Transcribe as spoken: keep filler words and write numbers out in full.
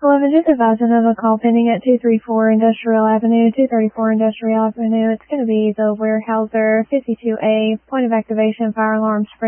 eleven, just advising of a call pending at two thirty-four Industrial Avenue, two thirty-four Industrial Avenue. It's going to be the Weyerhaeuser fifty-two A, point of activation, fire alarm spring.